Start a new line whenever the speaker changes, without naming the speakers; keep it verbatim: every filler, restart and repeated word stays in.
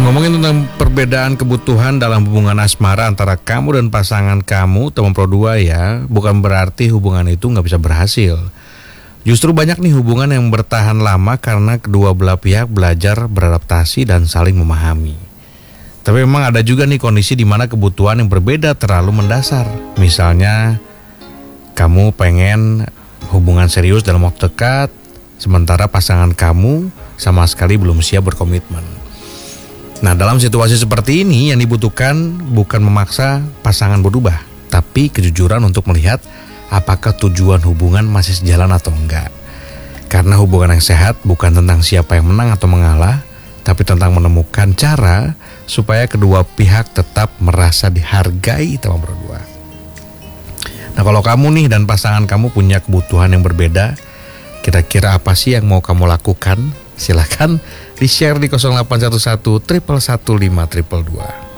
Ngomongin tentang perbedaan kebutuhan dalam hubungan asmara antara kamu dan pasangan kamu, teman Pro dua ya, bukan berarti hubungan itu nggak bisa berhasil. Justru banyak nih hubungan yang bertahan lama karena kedua belah pihak belajar beradaptasi dan saling memahami. Tapi memang ada juga nih kondisi di mana kebutuhan yang berbeda terlalu mendasar. Misalnya, kamu pengen hubungan serius dalam waktu dekat, sementara pasangan kamu sama sekali belum siap berkomitmen. Nah, dalam situasi seperti ini yang dibutuhkan bukan memaksa pasangan berubah, tapi kejujuran untuk melihat apakah tujuan hubungan masih sejalan atau enggak. Karena hubungan yang sehat bukan tentang siapa yang menang atau mengalah, tapi tentang menemukan cara supaya kedua pihak tetap merasa dihargai teman berdua. Nah, kalau kamu nih dan pasangan kamu punya kebutuhan yang berbeda, kira-kira apa sih yang mau kamu lakukan? Silahkan di-share di nol delapan satu satu satu satu lima dua dua dua.